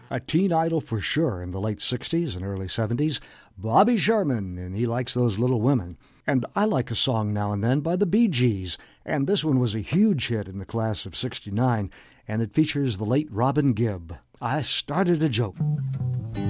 A teen idol for sure in the late 60s and early 70s, Bobby Sherman, and he likes those little women. And I like a song now and then by the Bee Gees, and this one was a huge hit in the class of '69, and it features the late Robin Gibb. I started a joke.